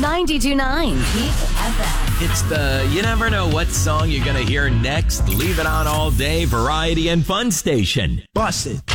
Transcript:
92.9 Peak FM. It's the you never know what song you're going to hear next. Leave it on all day, variety and fun station. Bust it.